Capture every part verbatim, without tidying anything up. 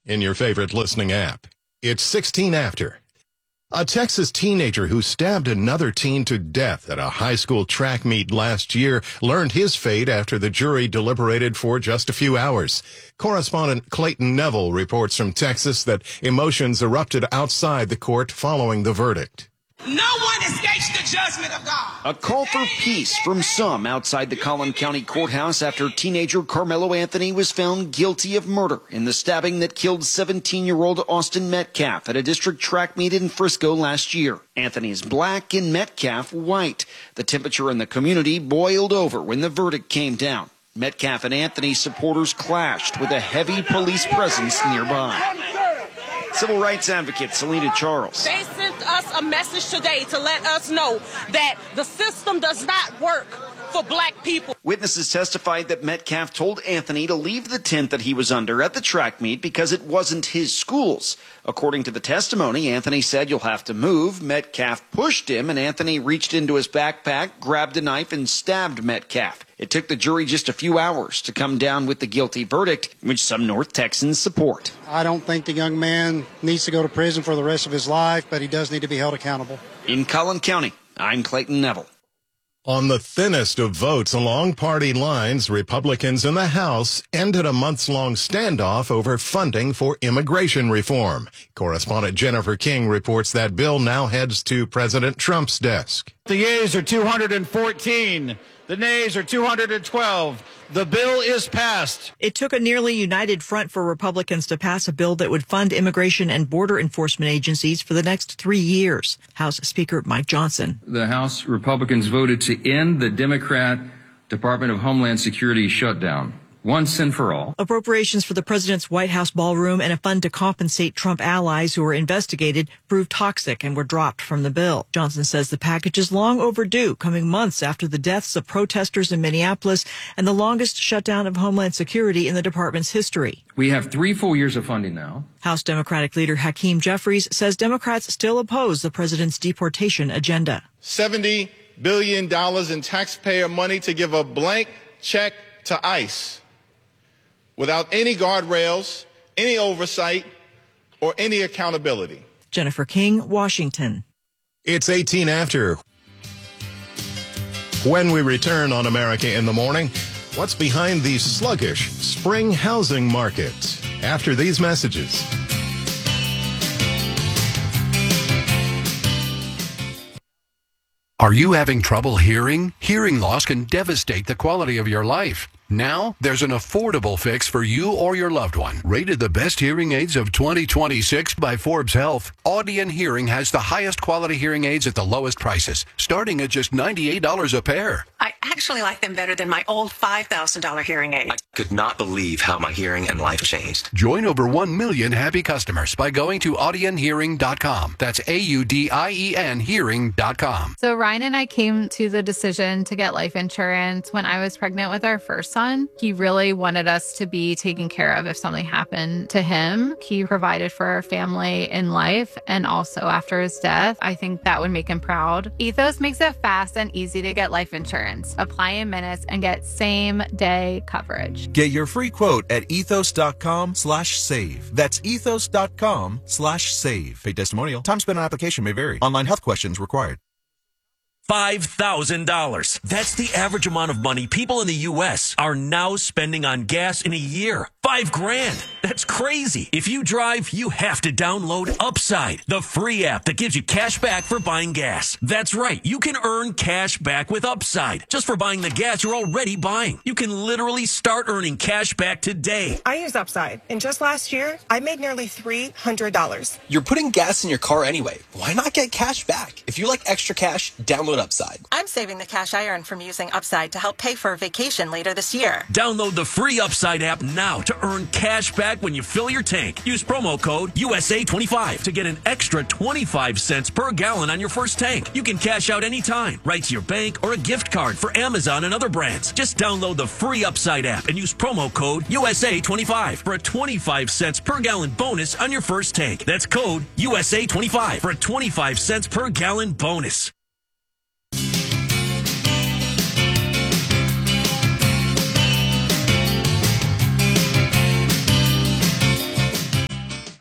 in your favorite listening app. It's sixteen after. A Texas teenager who stabbed another teen to death at a high school track meet last year learned his fate after the jury deliberated for just a few hours. Correspondent Clayton Neville reports from Texas that emotions erupted outside the court following the verdict. No one escapes the judgment of God. A call for peace from some outside the Collin County Courthouse after teenager Carmelo Anthony was found guilty of murder in the stabbing that killed seventeen-year-old Austin Metcalf at a district track meet in Frisco last year. Anthony is black and Metcalf white. The temperature in the community boiled over when the verdict came down. Metcalf and Anthony supporters clashed with a heavy police presence nearby. Civil rights advocate Selena Charles. They sent us a message today to let us know that the system does not work for black people. Witnesses testified that Metcalf told Anthony to leave the tent that he was under at the track meet because it wasn't his school's. According to the testimony, Anthony said, "You'll have to move." Metcalf pushed him, and Anthony reached into his backpack, grabbed a knife, and stabbed Metcalf. It took the jury just a few hours to come down with the guilty verdict, which some North Texans support. I don't think the young man needs to go to prison for the rest of his life, but he does need to be held accountable. In Collin County, I'm Clayton Neville. On the thinnest of votes along party lines, Republicans in the House ended a months-long standoff over funding for immigration reform. Correspondent Jennifer King reports that bill now heads to President Trump's desk. The yeas are two hundred fourteen. The nays are two hundred twelve. The bill is passed. It took a nearly united front for Republicans to pass a bill that would fund immigration and border enforcement agencies for the next three years. House Speaker Mike Johnson. The House Republicans voted to end the Democrat Department of Homeland Security shutdown. Once and for all. Appropriations for the president's White House ballroom and a fund to compensate Trump allies who were investigated proved toxic and were dropped from the bill. Johnson says the package is long overdue, coming months after the deaths of protesters in Minneapolis and the longest shutdown of Homeland Security in the department's history. We have three full years of funding now. House Democratic leader Hakeem Jeffries says Democrats still oppose the president's deportation agenda. seventy billion dollars in taxpayer money to give a blank check to ICE, without any guardrails, any oversight, or any accountability. Jennifer King, Washington. It's eighteen after. When we return on America in the Morning, what's behind the sluggish spring housing market? After these messages. Are you having trouble hearing? Hearing loss can devastate the quality of your life. Now, there's an affordable fix for you or your loved one. Rated the best hearing aids of twenty twenty-six by Forbes Health, Audion Hearing has the highest quality hearing aids at the lowest prices, starting at just ninety-eight dollars a pair. I actually like them better than my old five thousand dollars hearing aid. I could not believe how my hearing and life changed. Join over one million happy customers by going to audion hearing dot com. That's A U D I E N hearing dot com. So Ryan and I came to the decision to get life insurance when I was pregnant with our first son. He really wanted us to be taken care of if something happened to him. He provided for our family in life and also after his death. I think that would make him proud. Ethos makes it fast and easy to get life insurance. Apply in minutes and get same day coverage. Get your free quote at ethos.com slash save. That's ethos.com slash save. Paid testimonial. Time spent on application may vary. Online health questions required. five thousand dollars. That's the average amount of money people in the U S are now spending on gas in a year. Five grand. That's crazy. If you drive, you have to download Upside, the free app that gives you cash back for buying gas. That's right. You can earn cash back with Upside just for buying the gas you're already buying. You can literally start earning cash back today. I use Upside, and just last year, I made nearly three hundred dollars. You're putting gas in your car anyway. Why not get cash back? If you like extra cash, download Upside. I'm saving the cash I earn from using Upside to help pay for a vacation later this year. Download the free Upside app now to earn cash back when you fill your tank. Use promo code U S A twenty-five to get an extra twenty-five cents per gallon on your first tank. You can cash out anytime, right to your bank or a gift card for Amazon and other brands. Just download the free Upside app and use promo code U S A twenty-five for a twenty-five cents per gallon bonus on your first tank. That's code U S A twenty-five for a twenty-five cents per gallon bonus.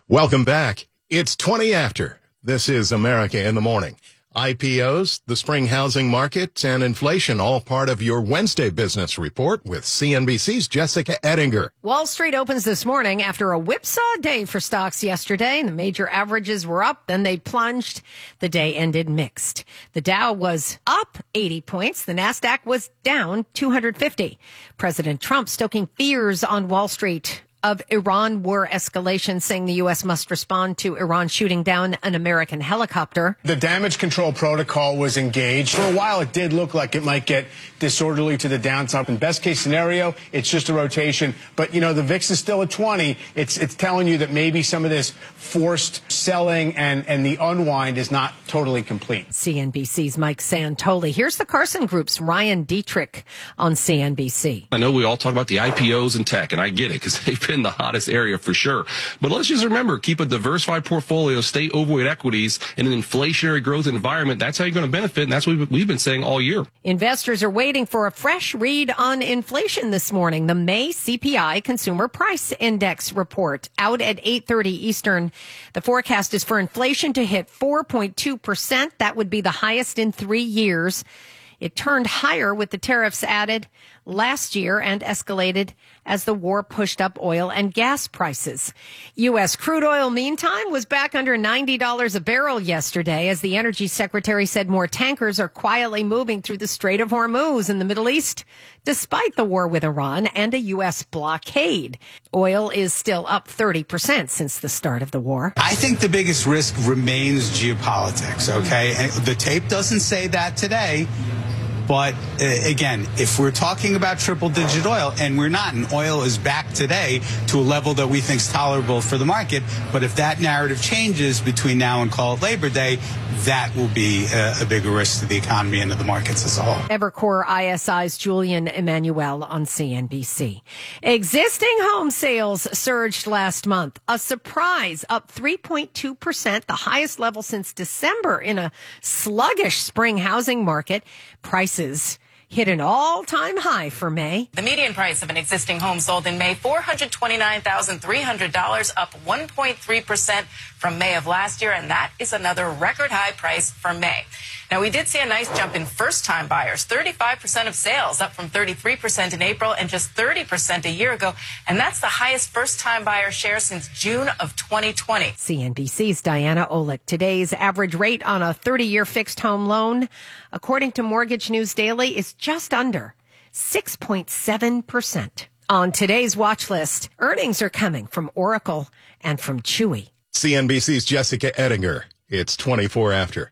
Welcome back. It's twenty after. This is America in the Morning. I P Os, the spring housing market, and inflation, all part of your Wednesday business report with C N B C's Jessica Ettinger. Wall Street opens this morning after a whipsaw day for stocks yesterday. The major averages were up, then they plunged. The day ended mixed. The Dow was up eighty points. The Nasdaq was down two hundred fifty. President Trump stoking fears on Wall Street of Iran war escalation, saying the U S must respond to Iran shooting down an American helicopter. The damage control protocol was engaged. For a while, it did look like it might get disorderly to the downside. In best case scenario, it's just a rotation. But, you know, the V I X is still at twenty. It's it's telling you that maybe some of this forced selling and, and the unwind is not totally complete. C N B C's Mike Santoli. Here's the Carson Group's Ryan Dietrich on C N B C. I know we all talk about the I P Os and tech, and I get it because they've been the hottest area for sure. But let's just remember, keep a diversified portfolio, stay overweight equities in an inflationary growth environment. That's how you're going to benefit, and that's what we've been saying all year. Investors are waiting for a fresh read on inflation this morning. The May C P I Consumer Price Index report out at eight thirty Eastern. The forecast is for inflation to hit four point two percent. That would be the highest in three years. It turned higher with the tariffs added last year and escalated as the war pushed up oil and gas prices. U S crude oil, meantime, was back under ninety dollars a barrel yesterday as the energy secretary said more tankers are quietly moving through the Strait of Hormuz in the Middle East, despite the war with Iran and a U S blockade. Oil is still up thirty percent since the start of the war. I think the biggest risk remains geopolitics, okay? And the tape doesn't say that today. But uh, again, if we're talking about triple digit oil, and we're not, and oil is back today to a level that we think is tolerable for the market, but if that narrative changes between now and call it Labor Day, that will be a, a bigger risk to the economy and to the markets as a whole. Evercore I S I's Julian Emmanuel on C N B C. Existing home sales surged last month. A surprise, up three point two percent, the highest level since December in a sluggish spring housing market. Prices hit an all-time high for May. The median price of an existing home sold in May, four hundred twenty-nine thousand three hundred dollars, up one point three percent from May of last year, and that is another record high price for May. Now, we did see a nice jump in first-time buyers, thirty-five percent of sales, up from thirty-three percent in April and just thirty percent a year ago, and that's the highest first-time buyer share since June of twenty twenty. C N B C's Diana Olick. Today's average rate on a thirty-year fixed home loan, according to Mortgage News Daily, is just under six point seven percent. On today's watch list, earnings are coming from Oracle and from Chewy. C N B C's Jessica Ettinger. It's twenty-four after.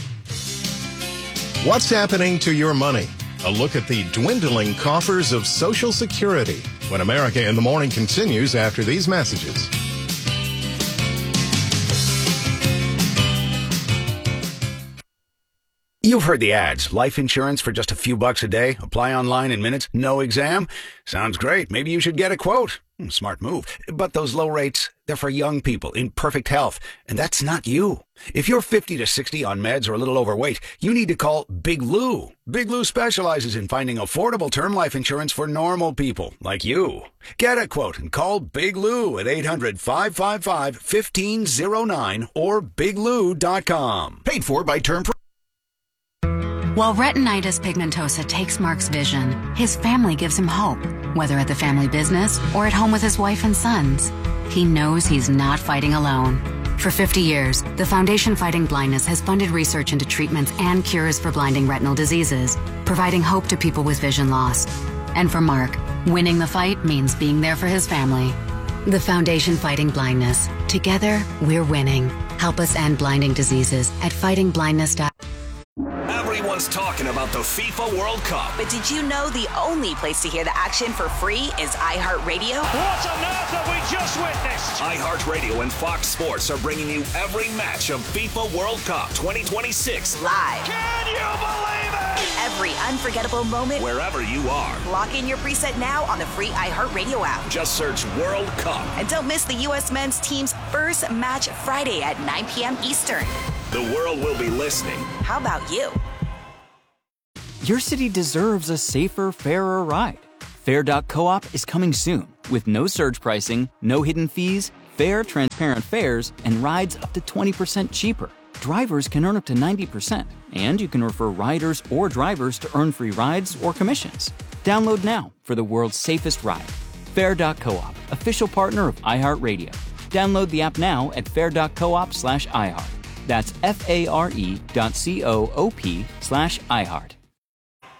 What's happening to your money? A look at the dwindling coffers of Social Security when America in the Morning continues after these messages. You've heard the ads. Life insurance for just a few bucks a day. Apply online in minutes. No exam. Sounds great. Maybe you should get a quote. Smart move. But those low rates, they're for young people in perfect health. And that's not you. If you're fifty to sixty on meds or a little overweight, you need to call Big Lou. Big Lou specializes in finding affordable term life insurance for normal people like you. Get a quote and call Big Lou at eight hundred, five five five, one five zero nine or big lou dot com. Paid for by Term Pro. While retinitis pigmentosa takes Mark's vision, his family gives him hope, whether at the family business or at home with his wife and sons. He knows he's not fighting alone. For fifty years, the Foundation Fighting Blindness has funded research into treatments and cures for blinding retinal diseases, providing hope to people with vision loss. And for Mark, winning the fight means being there for his family. The Foundation Fighting Blindness. Together, we're winning. Help us end blinding diseases at fighting blindness dot com. Everyone's talking about the FIFA World Cup. But did you know the only place to hear the action for free is iHeartRadio? What on earth have we just witnessed? iHeartRadio and Fox Sports are bringing you every match of FIFA World Cup twenty twenty-six. Live. Can you believe it? Every unforgettable moment. Wherever you are. Lock in your preset now on the free iHeartRadio app. Just search World Cup. And don't miss the U S men's team's first match Friday at nine p.m. Eastern. The world will be listening. How about you? Your city deserves a safer, fairer ride. Fair dot coop is coming soon with no surge pricing, no hidden fees, fair, transparent fares and rides up to twenty percent cheaper. Drivers can earn up to ninety percent, and you can refer riders or drivers to earn free rides or commissions. Download now for the world's safest ride. Fare dot coop, official partner of iHeartRadio. Download the app now at fare dot coop slash iHeart. That's F A R E dot C O O P slash iHeart.